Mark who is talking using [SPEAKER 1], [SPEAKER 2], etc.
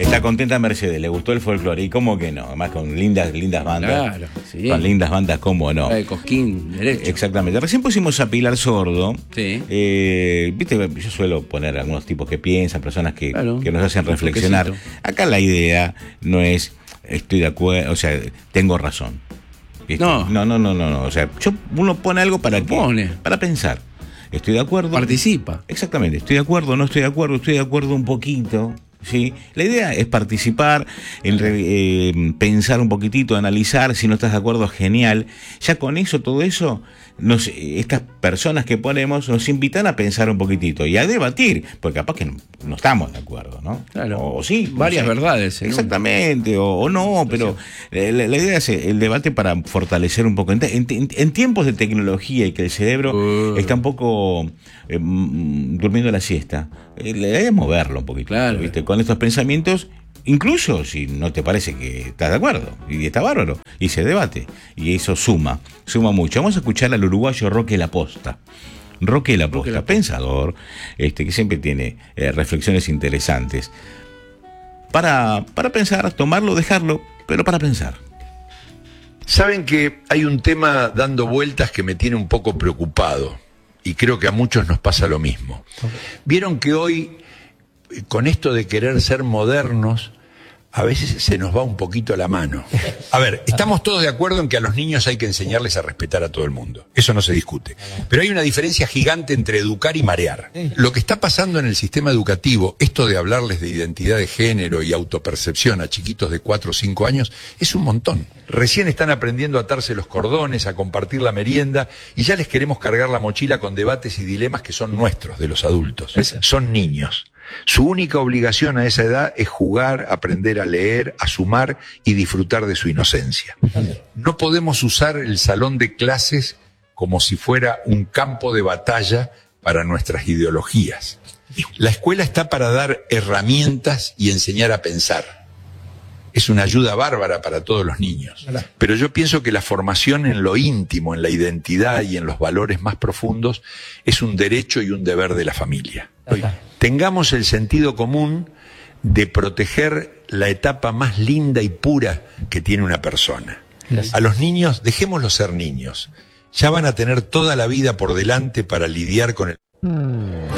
[SPEAKER 1] Está contenta Mercedes, le gustó el folclore. ¿Y cómo que no? Además con lindas bandas.
[SPEAKER 2] Claro, sí.
[SPEAKER 1] Con lindas bandas, ¿cómo no?
[SPEAKER 2] Cosquín, derecho.
[SPEAKER 1] Exactamente. Recién pusimos a Pilar Sordo.
[SPEAKER 2] Sí.
[SPEAKER 1] Viste, yo suelo poner algunos tipos que piensan, personas que nos hacen
[SPEAKER 2] un
[SPEAKER 1] reflexionar.
[SPEAKER 2] toquecito.
[SPEAKER 1] Acá la idea no es estoy de acuerdo, o sea, tengo razón. ¿Viste?
[SPEAKER 2] No.
[SPEAKER 1] No. O sea, uno pone algo para pensar. Estoy de acuerdo.
[SPEAKER 2] Participa.
[SPEAKER 1] Exactamente. Estoy de acuerdo, no estoy de acuerdo, estoy de acuerdo un poquito. ¿Sí? La idea es participar, pensar un poquitito, analizar. Si no estás de acuerdo, genial. Ya con eso, todo eso, estas personas que ponemos nos invitan a pensar un poquitito y a debatir, porque capaz que no estamos de acuerdo, ¿no?
[SPEAKER 2] Claro.
[SPEAKER 1] O sí.
[SPEAKER 2] Varias verdades.
[SPEAKER 1] Exactamente, o no, pero la idea es el debate para fortalecer un poco. En tiempos de tecnología y que el cerebro está un poco durmiendo la siesta, la idea es moverlo un poquito,
[SPEAKER 2] claro,
[SPEAKER 1] ¿viste? Con estos pensamientos, incluso si no te parece que estás de acuerdo, y está bárbaro, y se debate, y eso suma mucho. Vamos a escuchar al uruguayo Roque Laposta. Roque Laposta, pensador, que siempre tiene reflexiones interesantes. Para pensar, tomarlo, dejarlo, pero para pensar.
[SPEAKER 3] Saben que hay un tema dando vueltas que me tiene un poco preocupado, y creo que a muchos nos pasa lo mismo. Vieron que hoy, con esto de querer ser modernos, a veces se nos va un poquito la mano. A ver, estamos todos de acuerdo en que a los niños hay que enseñarles a respetar a todo el mundo. Eso no se discute. Pero hay una diferencia gigante entre educar y marear. Lo que está pasando en el sistema educativo, esto de hablarles de identidad de género y autopercepción a chiquitos de 4 o 5 años, es un montón. Recién están aprendiendo a atarse los cordones, a compartir la merienda, y ya les queremos cargar la mochila con debates y dilemas que son nuestros, de los adultos. Son niños. Su única obligación a esa edad es jugar, aprender a leer, a sumar y disfrutar de su inocencia. No podemos usar el salón de clases como si fuera un campo de batalla para nuestras ideologías. La escuela está para dar herramientas y enseñar a pensar. Es una ayuda bárbara para todos los niños. Pero yo pienso que la formación en lo íntimo, en la identidad y en los valores más profundos es un derecho y un deber de la familia. Tengamos el sentido común de proteger la etapa más linda y pura que tiene una persona. A los niños, dejémoslos ser niños. Ya van a tener toda la vida por delante para lidiar con el...